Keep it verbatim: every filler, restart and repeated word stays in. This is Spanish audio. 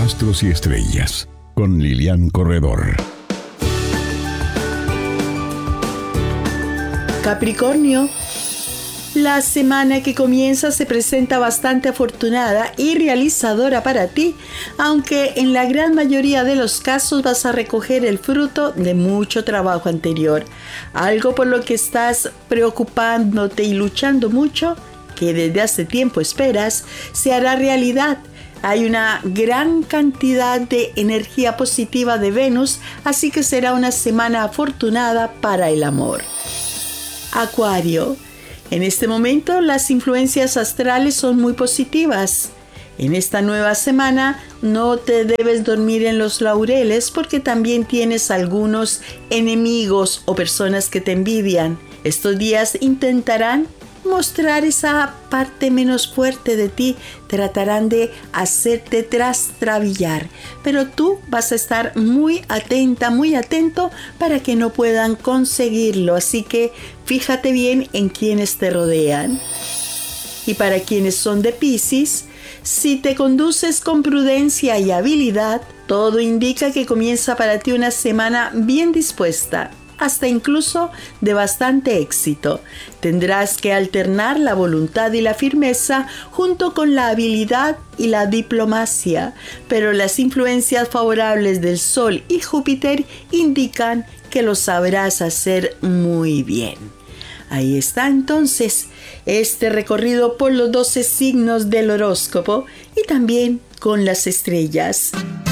Astros y Estrellas, con Lilian Corredor. Capricornio, la semana que comienza se presenta bastante afortunada y realizadora para ti, aunque en la gran mayoría de los casos vas a recoger el fruto de mucho trabajo anterior. Algo por lo que estás preocupándote y luchando mucho, que desde hace tiempo esperas, se hará realidad. Hay una gran cantidad de energía positiva de Venus, así que será una semana afortunada para el amor. Acuario, en este momento las influencias astrales son muy positivas. En esta nueva semana no te debes dormir en los laureles porque también tienes algunos enemigos o personas que te envidian. Estos días intentarán mostrar esa parte menos fuerte de ti, tratarán de hacerte trastrabillar, pero tú vas a estar muy atenta, muy atento para que no puedan conseguirlo, así que fíjate bien en quienes te rodean. Y para quienes son de Piscis, si te conduces con prudencia y habilidad, todo indica que comienza para ti una semana bien dispuesta, hasta incluso de bastante éxito. Tendrás que alternar la voluntad y la firmeza junto con la habilidad y la diplomacia, pero las influencias favorables del Sol y Júpiter indican que lo sabrás hacer muy bien. Ahí está entonces este recorrido por los doce signos del horóscopo y también con las estrellas.